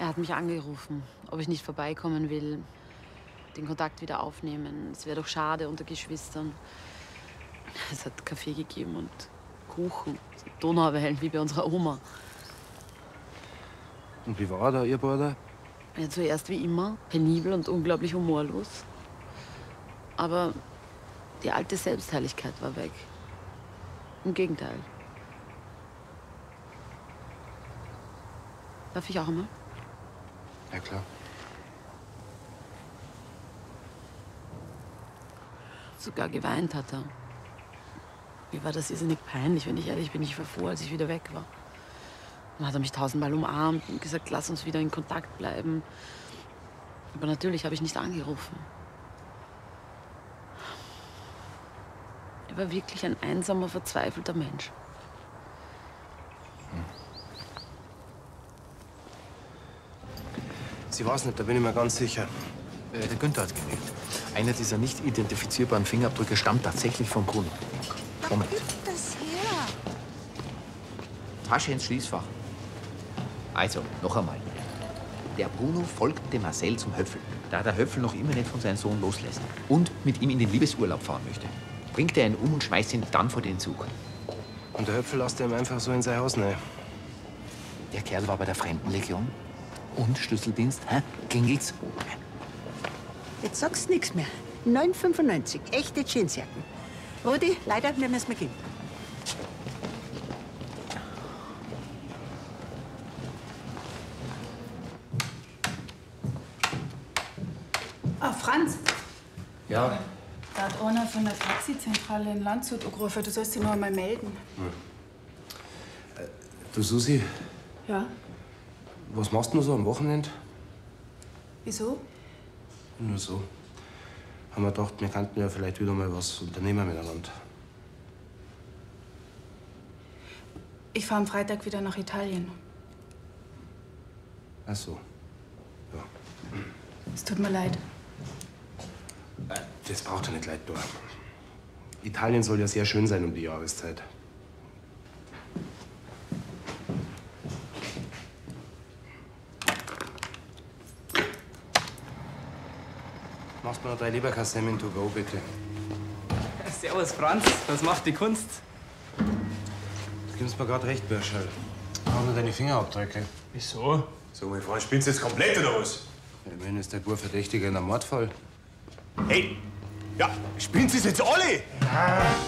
hat mich angerufen, ob ich nicht vorbeikommen will, den Kontakt wieder aufnehmen. Es wäre doch schade unter Geschwistern. Es hat Kaffee gegeben und Kuchen, so Donauwellen wie bei unserer Oma. Und wie war da Ihr Bruder? Ja, zuerst wie immer, penibel und unglaublich humorlos. Aber die alte Selbstherrlichkeit war weg. Im Gegenteil. Darf ich auch einmal? Ja, klar. Sogar geweint hat er. Mir war das irrsinnig peinlich, wenn ich ehrlich bin. Ich war froh, als ich wieder weg war. Dann hat er mich tausendmal umarmt und gesagt, lass uns wieder in Kontakt bleiben. Aber natürlich habe ich nicht angerufen. Er war wirklich ein einsamer, verzweifelter Mensch. Sie weiß nicht, da bin ich mir ganz sicher. Der Günther hat genügt. Einer dieser nicht identifizierbaren Fingerabdrücke stammt tatsächlich von Bruno. Moment. Wo ist das her? Tasche ins Schließfach. Also, noch einmal. Der Bruno folgt dem Marcel zum Höpfel, da der Höpfel noch immer nicht von seinem Sohn loslässt und mit ihm in den Liebesurlaub fahren möchte. Bringt er ihn um und schmeißt ihn dann vor den Zug. Und der Höpfel lässt ihm einfach so in sein Haus rein. Der Kerl war bei der Fremdenlegion und Schlüsseldienst. Hä? Klingelt's? Jetzt sagst du nichts mehr. 9,95. Echte Jeansjacken. Rudi, leider, wir müssen gehen. Ah, Franz, Ja. da hat einer von der Taxizentrale in Landshut angerufen. Du sollst dich noch einmal melden. Du, Susi, Ja? was machst du so am Wochenende? Wieso? Nur so. Haben wir gedacht, wir könnten ja vielleicht wieder mal was unternehmen miteinander. Ich fahre am Freitag wieder nach Italien. Ach so. Ja. Es tut mir leid. Das braucht ja nicht leid tun. Italien soll ja sehr schön sein um die Jahreszeit. Machst mir noch 3 Leberkassem to go, bitte. Servus, Franz. Was macht die Kunst? Du gibst mir gerade recht, Börschel. Brauch nur deine Fingerabdrücke. Wieso? So, mein Freund, spielst du jetzt komplett oder was? Immerhin ist der Bub Verdächtiger in einem Mordfall. Hey! Ja, spielen Sie es jetzt alle?